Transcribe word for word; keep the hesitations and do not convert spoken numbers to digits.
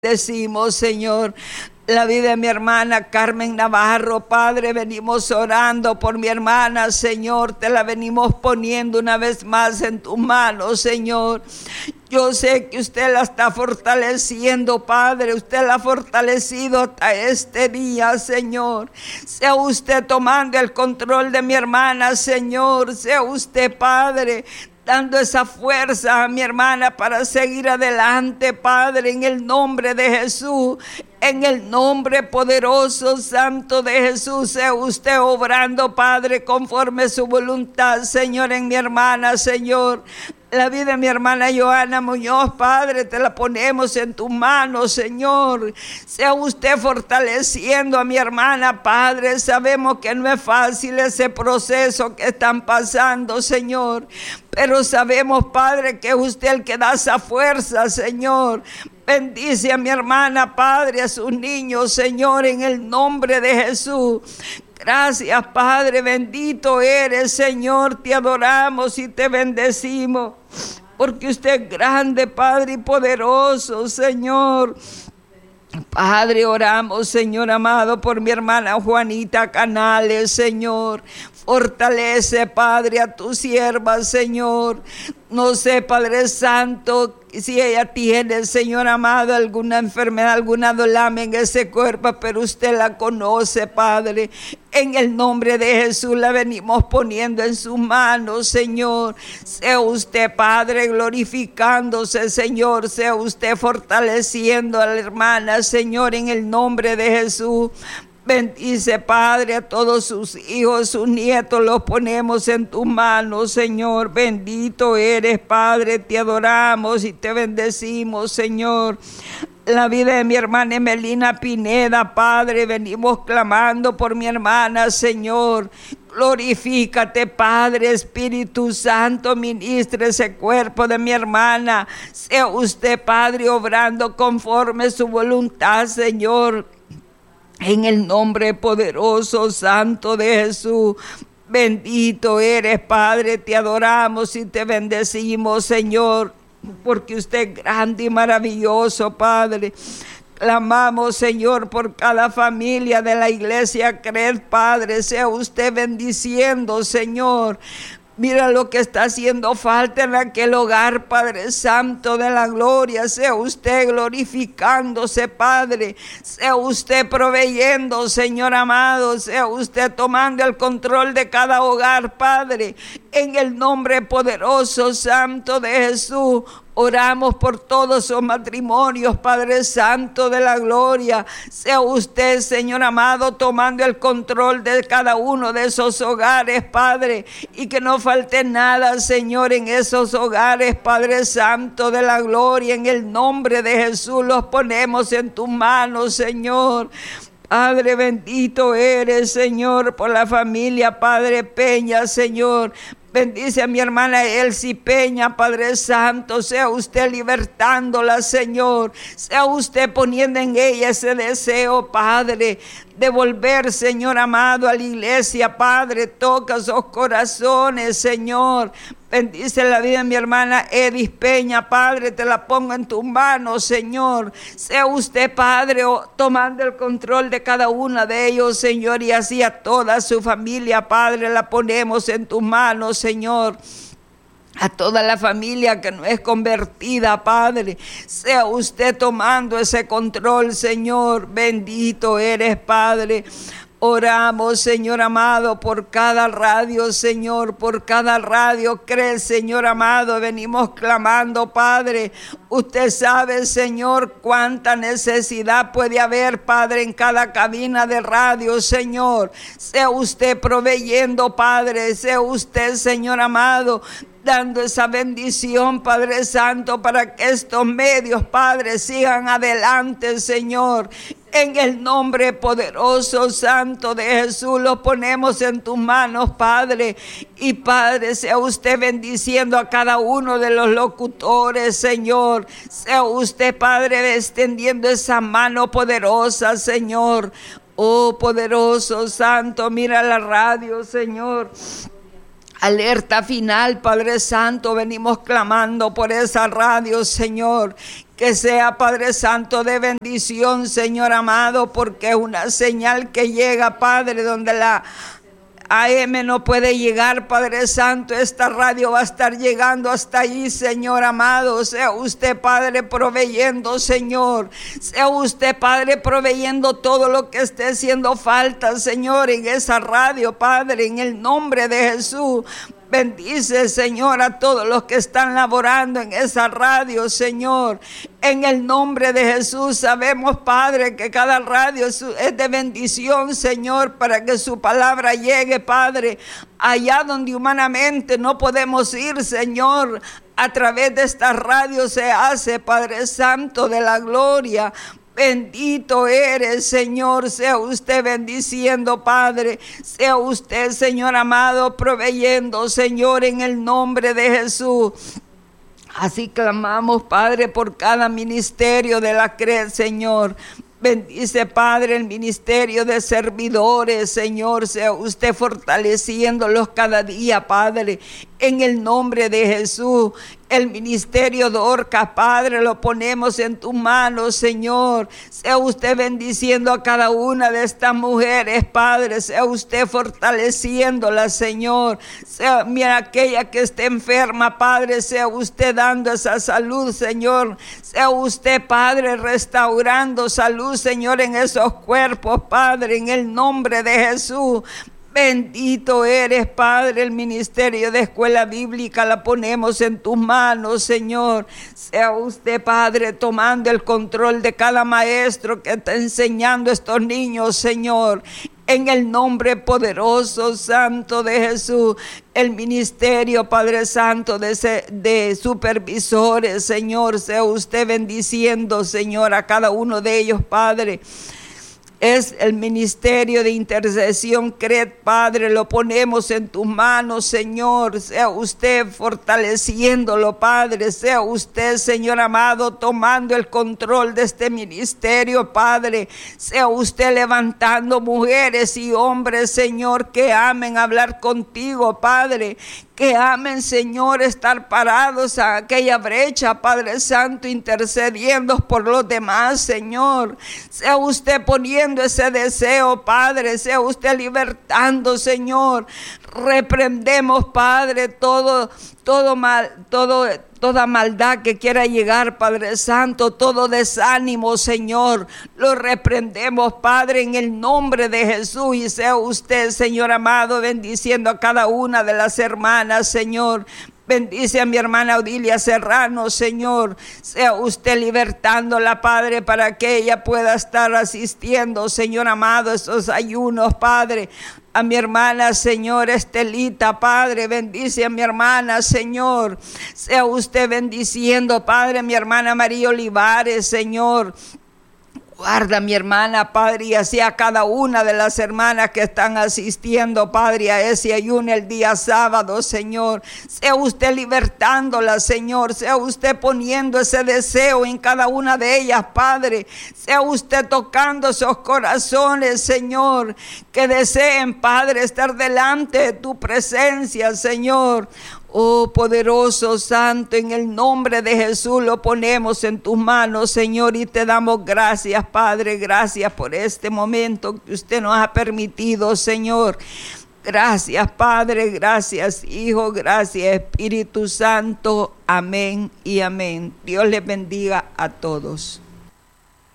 Decimos, Señor, la vida de mi hermana Carmen Navarro, Padre, venimos orando por mi hermana, Señor, te la venimos poniendo una vez más en tus manos, Señor. Yo sé que usted la está fortaleciendo, Padre, usted la ha fortalecido hasta este día, Señor. Sea usted tomando el control de mi hermana, Señor, sea usted, Padre, dando esa fuerza a mi hermana para seguir adelante, Padre, en el nombre de Jesús, en el nombre poderoso, santo de Jesús, sea usted obrando, Padre, conforme su voluntad, Señor, en mi hermana, Señor. La vida de mi hermana Joana Muñoz, Padre, te la ponemos en tus manos, Señor. Sea usted fortaleciendo a mi hermana, Padre. Sabemos que no es fácil ese proceso que están pasando, Señor. Pero sabemos, Padre, que es usted el que da esa fuerza, Señor. Bendice a mi hermana, Padre, a sus niños, Señor, en el nombre de Jesús. Gracias, Padre, bendito eres, Señor, te adoramos y te bendecimos, porque usted es grande, Padre, y poderoso, Señor. Padre, oramos, Señor amado, por mi hermana Juanita Canales, Señor. Fortalece, Padre, a tu sierva, Señor. No sé, Padre Santo, si ella tiene, Señor amado, alguna enfermedad, alguna dolama en ese cuerpo, pero usted la conoce, Padre. En el nombre de Jesús la venimos poniendo en sus manos, Señor. Sea usted, Padre, glorificándose, Señor. Sea usted fortaleciendo a la hermana, Señor, en el nombre de Jesús. Bendice, Padre, a todos sus hijos, sus nietos, los ponemos en tus manos, Señor. Bendito eres, Padre, te adoramos y te bendecimos, Señor. La vida de mi hermana Emelina Pineda, Padre, venimos clamando por mi hermana, Señor. Glorifícate, Padre, Espíritu Santo, ministre ese cuerpo de mi hermana. Sea usted, Padre, obrando conforme su voluntad, Señor. En el nombre poderoso, santo de Jesús. Bendito eres, Padre, te adoramos y te bendecimos, Señor, porque usted es grande y maravilloso, Padre. Clamamos, Señor, por cada familia de la iglesia Cred, Padre, sea usted bendiciendo, Señor. Mira lo que está haciendo falta en aquel hogar, Padre Santo de la gloria. Sea usted glorificándose, Padre. Sea usted proveyendo, Señor amado. Sea usted tomando el control de cada hogar, Padre. En el nombre poderoso, santo de Jesús. Oramos por todos esos matrimonios, Padre Santo de la gloria. Sea usted, Señor amado, tomando el control de cada uno de esos hogares, Padre. Y que no falte nada, Señor, en esos hogares, Padre Santo de la gloria. En el nombre de Jesús los ponemos en tus manos, Señor. Padre, bendito eres, Señor, por la familia, Padre Peña, Señor. Bendice a mi hermana Elsie Peña, Padre Santo. Sea usted libertándola, Señor. Sea usted poniendo en ella ese deseo, Padre, de volver, Señor amado, a la iglesia, Padre. Toca esos corazones, Señor. Bendice la vida de mi hermana Edith Peña, Padre, te la pongo en tus manos, Señor. Sea usted, Padre, tomando el control de cada uno de ellos, Señor, y así a toda su familia, Padre, la ponemos en tus manos, Señor. A toda la familia que no es convertida, Padre, sea usted tomando ese control, Señor. Bendito eres, Padre. Oramos, Señor amado, por cada radio, Señor, por cada radio, cree, Señor amado, venimos clamando, Padre. Usted sabe, Señor, cuánta necesidad puede haber, Padre, en cada cabina de radio, Señor. Sea usted proveyendo, Padre, sea usted, Señor amado, dando esa bendición, Padre Santo, para que estos medios, Padre, sigan adelante, Señor. En el nombre poderoso, santo de Jesús, lo ponemos en tus manos, Padre. Y Padre, sea usted bendiciendo a cada uno de los locutores, Señor. Sea usted, Padre, extendiendo esa mano poderosa, Señor. Oh, poderoso, santo, mira la radio, Señor. Alerta final, Padre Santo, venimos clamando por esa radio, Señor. Que sea, Padre Santo, de bendición, Señor amado, porque es una señal que llega, Padre, donde la A M no puede llegar, Padre Santo. Esta radio va a estar llegando hasta allí, Señor amado. Sea usted, Padre, proveyendo, Señor. Sea usted, Padre, proveyendo todo lo que esté haciendo falta, Señor, en esa radio, Padre, en el nombre de Jesús. Bendice, Señor, a todos los que están laborando en esa radio, Señor. En el nombre de Jesús sabemos, Padre, que cada radio es de bendición, Señor, para que su palabra llegue, Padre, allá donde humanamente no podemos ir, Señor. A través de esta radio se hace, Padre Santo de la gloria. Bendito eres, Señor. Sea usted bendiciendo, Padre. Sea usted, Señor amado, proveyendo, Señor, en el nombre de Jesús. Así clamamos, Padre, por cada ministerio de la C R E D, Señor. Bendice, Padre, el ministerio de servidores, Señor. Sea usted fortaleciéndolos cada día, Padre, en el nombre de Jesús. El ministerio de Dorcas, Padre, lo ponemos en tus manos, Señor. Sea usted bendiciendo a cada una de estas mujeres, Padre. Sea usted fortaleciéndolas, Señor. Sea, mira, aquella que esté enferma, Padre, sea usted dando esa salud, Señor. Sea usted, Padre, restaurando salud, Señor, en esos cuerpos, Padre, en el nombre de Jesús. Bendito eres, Padre. El ministerio de escuela bíblica la ponemos en tus manos, Señor. Sea usted, Padre, tomando el control de cada maestro que está enseñando a estos niños, Señor. En el nombre poderoso, santo de Jesús. El ministerio, Padre Santo, de, de supervisores, Señor. Sea usted bendiciendo, Señor, a cada uno de ellos, Padre. Es el ministerio de intercesión C R E D, Padre, lo ponemos en tus manos, Señor. Sea usted fortaleciéndolo, Padre. Sea usted, Señor amado, tomando el control de este ministerio, Padre. Sea usted levantando mujeres y hombres, Señor, que amen hablar contigo, Padre. Que amen, Señor, estar parados a aquella brecha, Padre Santo, intercediendo por los demás, Señor. Sea usted poniendo ese deseo, Padre. Sea usted libertando, Señor. Reprendemos, Padre, todo, todo mal, todo, toda maldad que quiera llegar, Padre Santo, todo desánimo, Señor. Lo reprendemos, Padre, en el nombre de Jesús. Y sea usted, Señor amado, bendiciendo a cada una de las hermanas, Señor. Bendice a mi hermana Odilia Serrano, Señor. Sea usted libertándola, Padre, para que ella pueda estar asistiendo, Señor amado, esos ayunos, Padre. A mi hermana, Señor, Estelita, Padre, bendice a mi hermana, Señor. Sea usted bendiciendo, Padre, a mi hermana María Olivares, Señor. Guarda a mi hermana, Padre, y así a cada una de las hermanas que están asistiendo, Padre, a ese ayuno el día sábado, Señor. Sea usted libertándola, Señor. Sea usted poniendo ese deseo en cada una de ellas, Padre. Sea usted tocando esos corazones, Señor, que deseen, Padre, estar delante de tu presencia, Señor. Oh, poderoso Santo, en el nombre de Jesús lo ponemos en tus manos, Señor, y te damos gracias, Padre. Gracias por este momento que usted nos ha permitido, Señor. Gracias, Padre. Gracias, Hijo. Gracias, Espíritu Santo. Amén y amén. Dios les bendiga a todos.